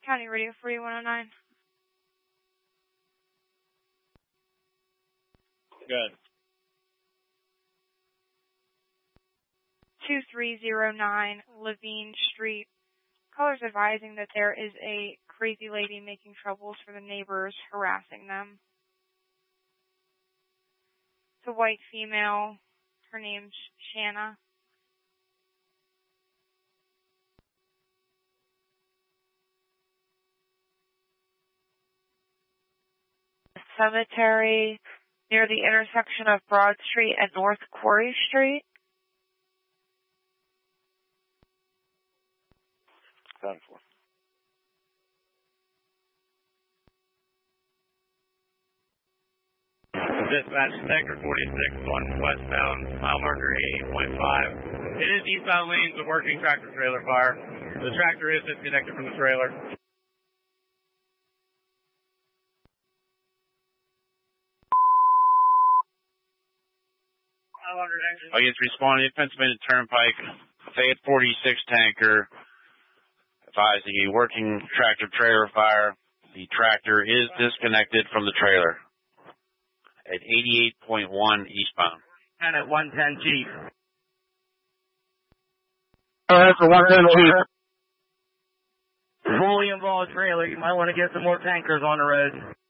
County Radio 4109. Good. 2309 Levine Street. Callers advising that there is a crazy lady making troubles for the neighbors, harassing them. It's a white female. Her name's Shanna. Cemetery near the intersection of Broad Street and North Quarry Street. 10-4. Dispatch Sector 46 on westbound, mile marker 88.5. It is eastbound lanes of working tractor-trailer fire. The tractor is disconnected from the trailer. It's responding to Pennsylvania Turnpike, Fayette 46 tanker, advising a working tractor-trailer fire. The tractor is disconnected from the trailer at 88.1 eastbound. And at 110 Chief. That's a 110 Chief. Fully involved trailer. You might want to get some more tankers on the road.